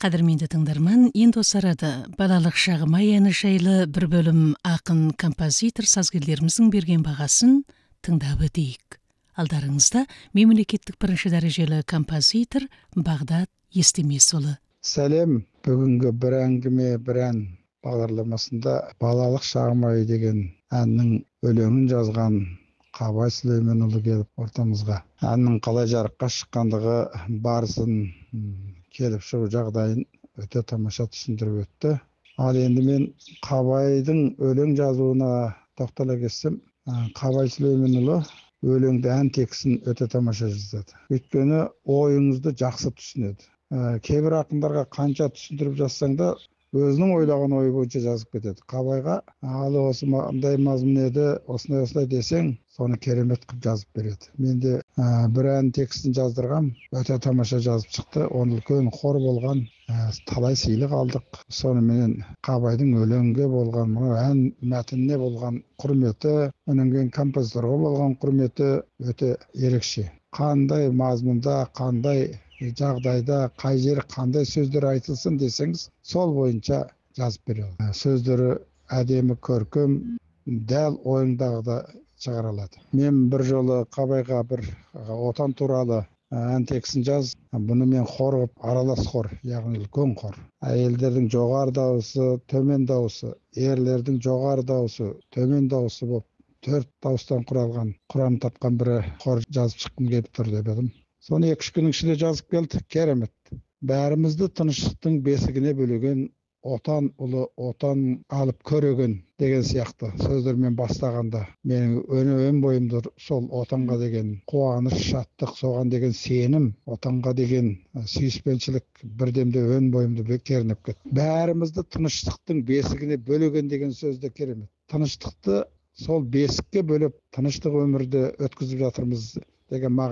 Қадірменді тыңдарман, енді осы арада балалық шағым аяны жайлы бір бөлім ақын, композитор, сазгерлеріміздің берген бағасын тыңдап өтейік. Алдарыңызда мемлекеттік бірінші дәрежелі композитор Бағдат Естемесұлы. Сәлем, бүгінгі бір әңгіме, бір ән бағдарламасында балалық шағым аяны деген әннің өлеңін жазған Қабай Сүлейменұлы келіп ортамызға. Әннің қалай жарыққа шыққандығы, барысын, келіп шығу жағдайын өте тамаша түсіндіріп өтті. Ал енді мен Қабайдың өлең жазуына тоқтала кетсем, Қабай Сүлейменұлы өлеңді ән текстін өте тамаша жазады. Өйткені ойыңызды жақсы түсінеді. Кейбір ақындарға қанша түсіндіріп жазсаң да, өзінің ойлаған ойы бойынша жазып кетеді. Қабайға алы осы мындай мазмұн еді, осындай десең, соны керемет қылып жазып береді. Мен де бір ән текстін жаздырғам, өте тамаша жазып шықты. Оны үлкен қор болған, талай сыйлық алдық. Сонымен Қабайдың өлеңге болған, ән мәтініне болған құрметі, онан кейін композиторға болған құрметі өте ерекше. Қандай мазмұнда, қандай жағдайда, қай жері қандай сөздер айтылсын десеңіз, сол бойынша жазып береді. Сөздері әдемі, көркем, дәл ойыңдағыда шығара алады. Мен бір жолы Қабайға бір отан туралы ән текстін жаз. Бұны мен хор қылып, аралас хор, яғни үлкен хор. Әйелдердің жоғары дауысы, төмен дауысы, ерлердің жоғары дауысы, төмен дауысы болып, 4 дауыстан құралған, құрам тапқан бір хор жазып шыққым келіп тұр деп едім. Соны 2-3 күннің ішінде жазып келді, керемет. Бәрімізді тыныштықтың бесігіне бөлеген, отан ұлы, отан алып көреген деген сияқты сөздермен бастағанда, менің өн бойымды сол отанға деген қуаныш, шаттық, соған деген сенім, отанға деген сүйіспеншілік бірдемде өн бойымды кернеп кетті. Бәрімізді тыныштықтың бесігіне бөлеген деген сөзді керемет. Тыныштықты сол бесікке бөліп, тыныштық өмірді өткізіп жатырмыз деген